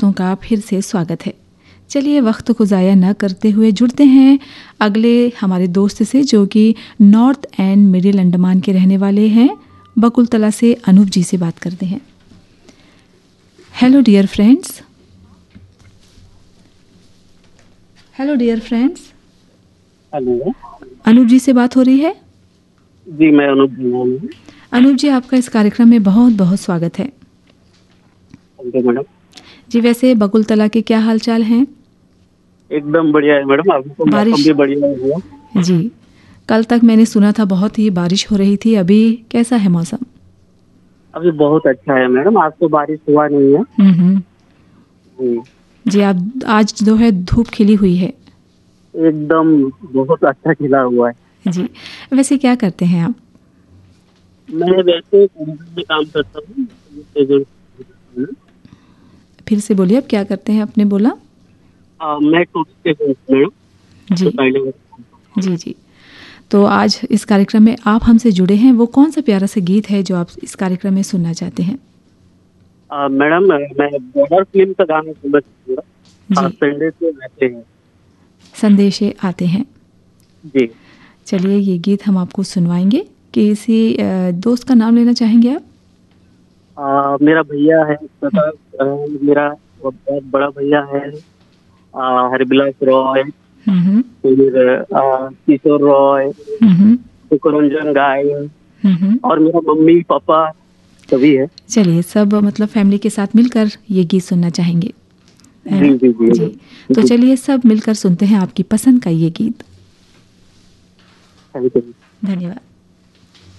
दोस्तों का फिर से स्वागत है। चलिए वक्त को ज़ाया न करते हुए जुड़ते हैं अगले हमारे दोस्त से, जो कि नॉर्थ एंड मिडिल अंडमान के रहने वाले हैं। बकुलतला से अनूप जी से बात करते हैं। Hello dear friends. Hello dear friends. Hello, Anoop जी से बात हो रही है? जी मैं अनूप जी हूँ। अनूप जी, आपका इस कार्यक्रम में बहुत बहुत स्वागत है। Thank you madam. जी, वैसे बकुलतला के क्या हाल चाल हैं? एकदम बढ़िया है मैडम, अभी तो मौसम बारिश? भी बढ़िया हुआ। जी, कल तक मैंने सुना था बहुत ही बारिश हो रही थी। अभी कैसा है मौसम? अभी बहुत अच्छा है मैडम, आज तो बारिश हुआ नहीं है। हम्म। जी, जी, आप आज जो है धूप खिली हुई है। एकदम बहुत अच्छा खिला हुआ है। जी, वैसे क्या करते हैं आप? मैं वैसे कंपनी में काम करता हूँ, एजेंट हूँ। फिर से बोलिए, आप क्या करते हैं? आपने बोला। मैं टूरिस्ट एजेंट मैडम, जी तो पहले जी जी। तो आज इस कार्यक्रम में आप हमसे जुड़े हैं, वो कौन सा प्यारा सा गीत है जो आप इस कार्यक्रम में सुनना चाहते हैं? मैडम मैं बॉर्डर फिल्म का गाना सुनना चाहूँगा। जी, संडे से रहते हैं। संदेशे आते हैं। जी, चलिए, ये गीत हम आपको सुनवाएंगे। किसी दोस्त का नाम लेना चाहेंगे आप? मेरा भैया है तथा मेरा बहुत बड़ा भैया है, हरबिलास रॉय, हम्म फिर किशोर रॉय, हम्म सुखरंजन गाय, हम्म। और मेरा मम्मी पापा सभी है। चलिए, सब मतलब फैमिली के साथ मिलकर ये गीत सुनना चाहेंगे, है जी ना? जी जी जी, तो जी। चलिए सब मिलकर सुनते हैं आपकी पसंद का ये गीत। Thank you. धन्यवाद।